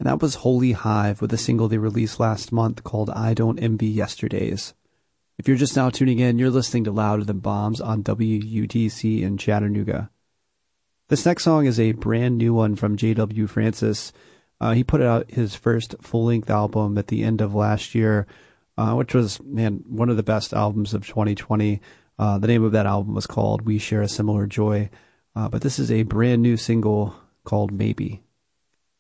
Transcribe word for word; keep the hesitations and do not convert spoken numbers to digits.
And that was Holy Hive with a single they released last month called I Don't Envy Yesterdays. If you're just now tuning in, you're listening to Louder Than Bombs on W U T C in Chattanooga. This next song is a brand new one from J W Francis. Uh, he put out his first full-length album at the end of last year, uh, which was, man, one of the best albums of twenty twenty. Uh, the name of that album was called We Share a Similar Joy. Uh, but this is a brand new single called Maybe.